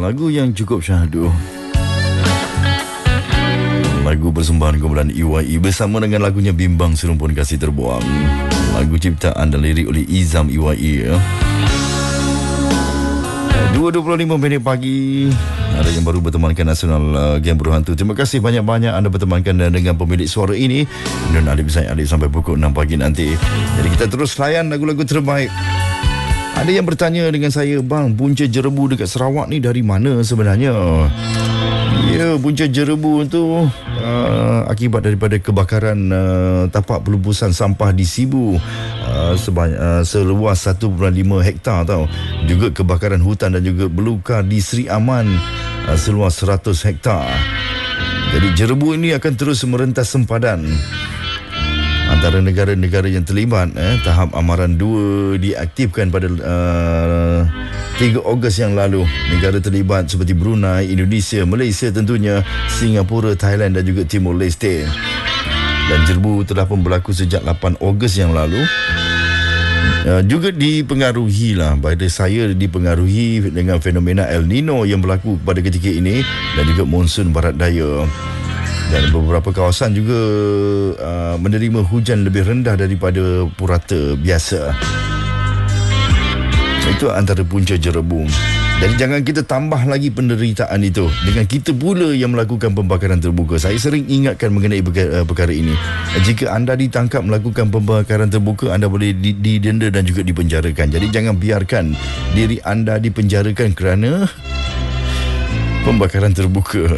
lagu yang cukup syahdu. Lagu persembahan kumpulan EYE bersama dengan lagunya Bimbang Serumpun Kasih Terbuang. Lagu ciptaan dan lirik oleh Izam EYE. 2.25 minit pagi. Ada yang baru bertemankan Nasional Game Berhantu. Terima kasih banyak-banyak anda bertemankan dengan pemilik suara ini. Dan Alif Zaid Alif sampai pukul 6 pagi nanti. Jadi kita terus layan lagu-lagu terbaik. Ada yang bertanya dengan saya, bang, punca Jerebu dekat Sarawak ni dari mana sebenarnya? Ya, punca Jerebu tu akibat daripada kebakaran tapak pelubusan sampah di Sibu seluas 1.5 hektar tau. Juga kebakaran hutan dan juga belukar di Seri Aman seluas 100 hektar. Jadi Jerebu ini akan terus merentas sempadan. Antara negara-negara yang terlibat, tahap amaran 2 diaktifkan pada 3 Ogos yang lalu. Negara terlibat seperti Brunei, Indonesia, Malaysia tentunya, Singapura, Thailand dan juga Timor Leste. Dan Jerebu telah pun berlaku sejak 8 Ogos yang lalu. Juga dipengaruhi lah, pada saya dipengaruhi dengan fenomena El Nino yang berlaku pada ketika ini dan juga monsun barat daya. Dan beberapa kawasan juga menerima hujan lebih rendah daripada purata biasa. Itu antara punca Jerebu. Jadi jangan kita tambah lagi penderitaan itu dengan kita pula yang melakukan pembakaran terbuka. Saya sering ingatkan mengenai perkara ini. Jika anda ditangkap melakukan pembakaran terbuka, anda boleh didenda dan juga dipenjarakan. Jadi jangan biarkan diri anda dipenjarakan kerana pembakaran terbuka.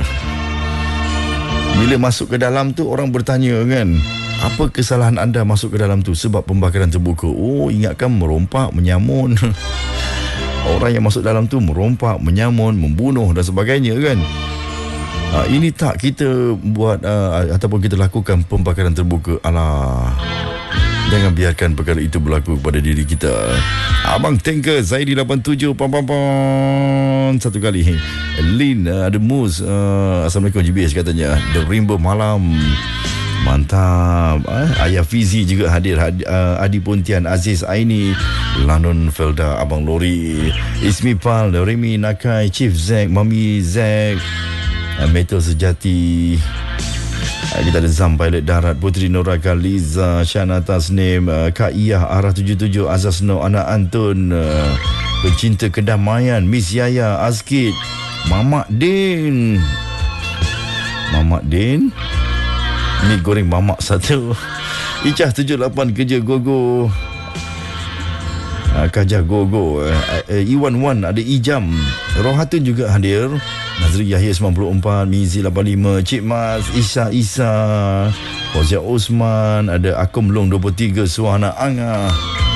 Bila masuk ke dalam tu, orang bertanya kan, apa kesalahan anda masuk ke dalam tu? Sebab pembakaran terbuka. Oh, ingatkan merompak, menyamun. Orang yang masuk dalam tu merompak, menyamun, membunuh dan sebagainya kan. Ini tak kita buat ataupun kita lakukan pembakaran terbuka. Alah, jangan biarkan perkara itu berlaku kepada diri kita. Abang Tanker Zaidi 87 satu kali. Lin ada Mus. Assalamualaikum GBS katanya. The Rainbow Malam. Mantap. Ayah Fizi juga hadir. Adi Pontian, Aziz Aini, Landon Felda, Abang Lori, Ismi Pal, Remy Nakai, Chief Zack, Mami Zack, Metal Sejati. Kita ada Zam Pilot Darat, Putri Nora Kaliza, Syana Tasnim, Kak Iyah Arah 77, Azaz No, Anak Antun, Pencinta Kedamaian, Miss Yaya, Azkid, Mamak Din, Mi goreng mamak satu, Icah 78, Kerja Gogo, Kajah Gogo, Iwan Wan, ada Ijam, Rohatun juga hadir, Nazri Yahya 94, Mizi 85, Cik Mas, Isa, Fozia Osman, ada Akum Long 23, Suhana Anga,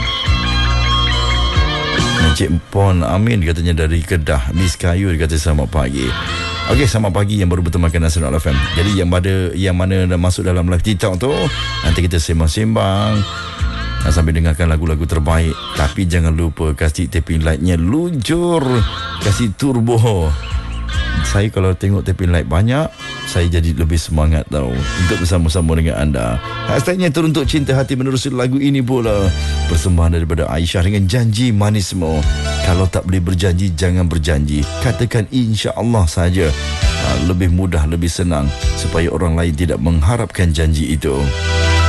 Cik Pon Amin katanya dari Kedah, Miss Kayu dia kata selamat pagi. Okey, selamat pagi yang baru bertemankan Nasional FM. Jadi yang mana dah masuk dalam live TikTok tu, nanti kita sembang-sembang sambil dengarkan lagu-lagu terbaik. Tapi jangan lupa kasih tapping light-nya luncur, kasih turbo. Saya kalau tengok tapping light banyak, saya jadi lebih semangat tau untuk bersama-sama dengan anda. Hashtagnya Teruntuk Cinta Hati menerusi lagu ini pula. Persembahan daripada Aisyah dengan Janji Manismo. Kalau tak boleh berjanji, jangan berjanji. Katakan insya-Allah saja. Lebih mudah, lebih senang supaya orang lain tidak mengharapkan janji itu.